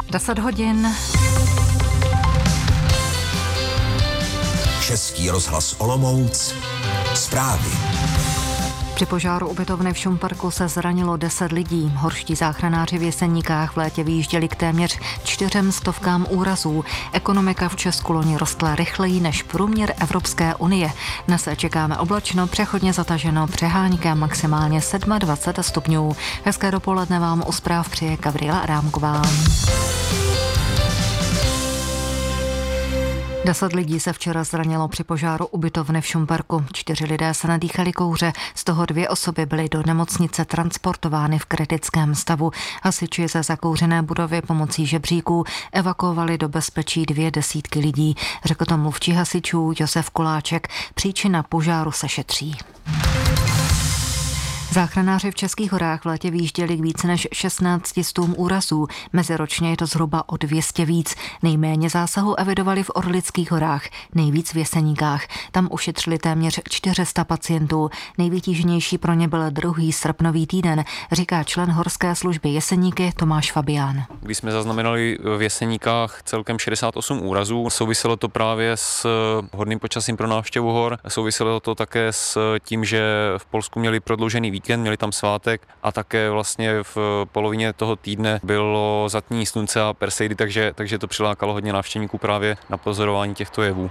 10 hodin. Český rozhlas Olomouc. Zprávy. Při požáru ubytovny v Šumperku se zranilo 10 lidí. Horští záchranáři v Jeseníkách v létě vyjížděli k téměř 400 úrazů. Ekonomika v Česku loni rostla rychleji než průměr Evropské unie. Dnes čekáme oblačno, přechodně zataženo, přehánkem maximálně 27 stupňů. Hezké dopoledne vám u zpráv přeje Gabriela Adámková. 10 lidí se včera zranilo při požáru ubytovny v Šumperku. 4 lidé se nadýchali kouře, z toho 2 osoby byly do nemocnice transportovány v kritickém stavu. Hasiči ze zakouřené budovy pomocí žebříků evakuovali do bezpečí 200 lidí. Řekl to mluvčí hasičů Josef Koláček. Příčina požáru se šetří. Záchranáři v Českých horách v létě vyjížděli k více než 16 stům úrazů. Meziročně je to zhruba o 200 víc. Nejméně zásahů evidovali v Orlických horách, nejvíc v Jeseníkách. Tam ušetřili téměř 400 pacientů. Nejvytíženější pro ně byl 2. srpnový týden, říká člen horské služby Jeseníky Tomáš Fabián. Když jsme zaznamenali v Jeseníkách celkem 68 úrazů, souviselo to právě s hodným počasím pro návštěvu hor, souviselo to také s tím, že v Polsku měli prodloužený víkend, měli tam svátek a také vlastně v polovině toho týdne bylo zatmění slunce a Perseidy, takže to přilákalo hodně návštěvníků právě na pozorování těchto jevů.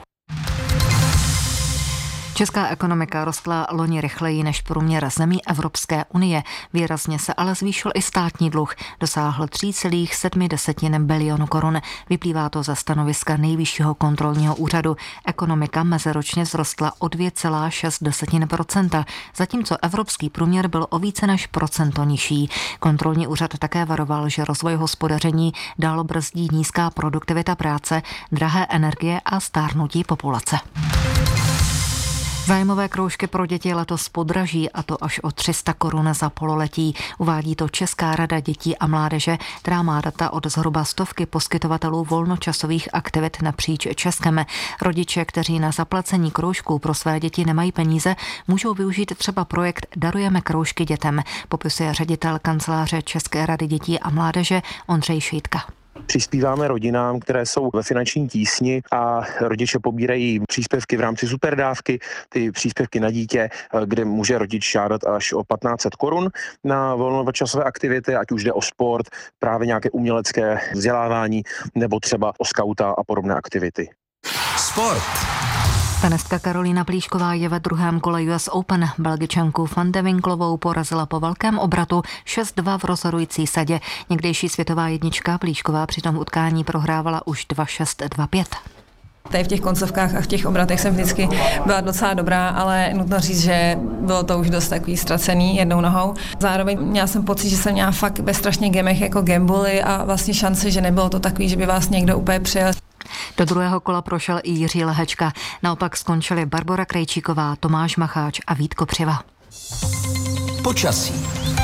Česká ekonomika rostla loni rychleji než průměr zemí Evropské unie. Výrazně se ale zvýšil i státní dluh. Dosáhl 3,7 bilionu korun. Vyplývá to ze stanoviska Nejvyššího kontrolního úřadu. Ekonomika meziročně vzrostla o 2,6%, zatímco evropský průměr byl o více než procento nižší. Kontrolní úřad také varoval, že rozvoj hospodaření dál brzdí nízká produktivita práce, drahé energie a stárnutí populace. Zájmové kroužky pro děti letos podraží, a to až o 300 korun za pololetí. Uvádí to Česká rada dětí a mládeže, která má data od zhruba 100 poskytovatelů volnočasových aktivit napříč Českem. Rodiče, kteří na zaplacení kroužků pro své děti nemají peníze, můžou využít třeba projekt Darujeme kroužky dětem, popisuje ředitel kanceláře České rady dětí a mládeže Ondřej Šejtka. Přispíváme rodinám, které jsou ve finanční tísni a rodiče pobírají příspěvky v rámci superdávky, ty příspěvky na dítě, kde může rodič žádat až o 1500 korun na volnočasové aktivity, ať už jde o sport, právě nějaké umělecké vzdělávání nebo třeba o skauta a podobné aktivity. Sport. Tenistka Karolína Plíšková je ve druhém kole US Open. Belgičanku Van de Winklovou porazila po velkém obratu 6-2 v rozhodující sadě. Někdejší světová jednička Plíšková při tom utkání prohrávala už 2-6, 2-5. Tady v těch koncovkách a v těch obratech jsem vždycky byla docela dobrá, ale nutno říct, že bylo to už dost takový ztracený jednou nohou. Zároveň měla jsem pocit, že jsem měla fakt ve strašně gemech jako gambly a vlastně šance, že nebylo to takový, že by vás někdo úplně přijel. Do druhého kola prošel i Jiří Lehečka. Naopak skončili Barbora Krejčíková, Tomáš Macháč a Vít Kopřiva. Počasí.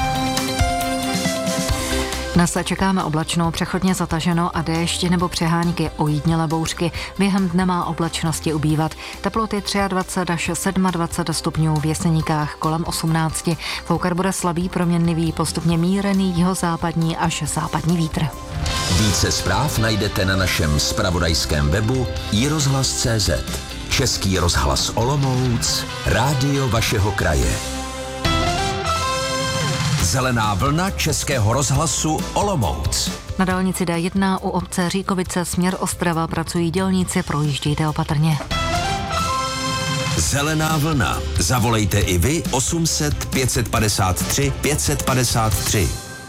Dnes se čekáme oblačno, přechodně zataženo a déšť nebo přehánky, ojedinělé bouřky. Během dne má oblačnosti ubývat. Teploty 23 až 27 stupňů, v Jeseníkách kolem 18. Foukat bude slabý proměnlivý, postupně mírený jihozápadní až západní vítr. Více zpráv najdete na našem zpravodajském webu iRozhlas.cz. Český rozhlas Olomouc, rádio vašeho kraje. Zelená vlna Českého rozhlasu Olomouc. Na dálnici D1 u obce Říkovice směr Ostrava pracují dělníci, projíždějte opatrně. Zelená vlna. Zavolejte i vy 800 553 553.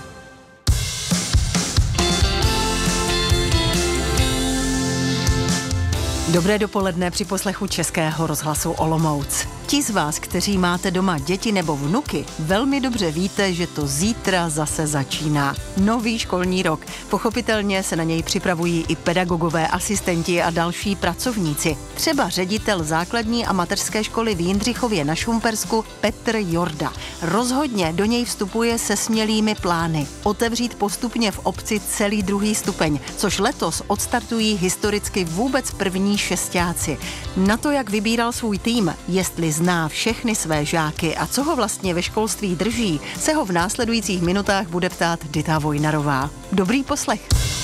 Dobré dopoledne při poslechu Českého rozhlasu Olomouc. Ti z vás, kteří máte doma děti nebo vnuky, velmi dobře víte, že to zítra zase začíná. Nový školní rok. Pochopitelně se na něj připravují i pedagogové, asistenti a další pracovníci. Třeba ředitel základní a mateřské školy v Jindřichově na Šumpersku Petr Jorda. Rozhodně do něj vstupuje se smělými plány. Otevřít postupně v obci celý 2. stupeň, což letos odstartují historicky vůbec první šestáci. Na to, jak vybíral svůj tým, jestli zná všechny své žáky a co ho vlastně ve školství drží, se ho v následujících minutách bude ptát Dita Vojnarová. Dobrý poslech.